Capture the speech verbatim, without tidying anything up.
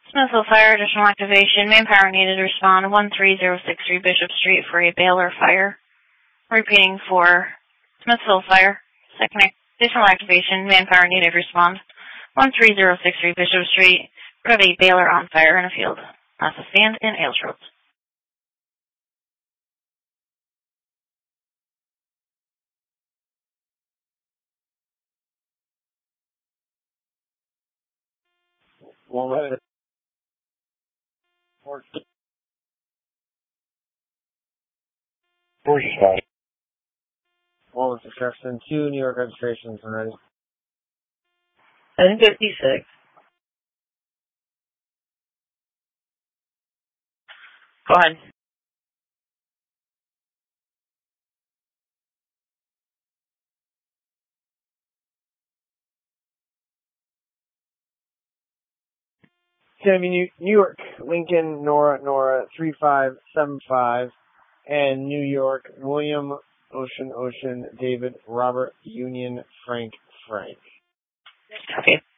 Smithville Fire, additional activation. Manpower needed. Respond one three zero six three Bishop Street for a Baylor fire. Repeating for Smithville Fire. Second additional activation. Manpower needed. Respond one three zero six three Bishop Street. We have a Baylor on fire in a field. That's a stand in Ailes Road. One minute. Four spot. One with Jefferson. Two New York registrations already. ten fifty-six. Go ahead. Tammy, New, New York, Lincoln, Nora, Nora, three five seven five, and New York, William, Ocean, Ocean, David, Robert, Union, Frank, Frank. Okay.